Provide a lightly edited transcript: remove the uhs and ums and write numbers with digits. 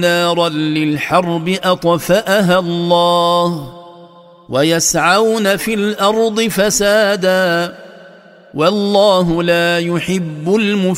نارا للحرب أطفأها الله ويسعون في الأرض فسادا والله لا يحب المفسدين.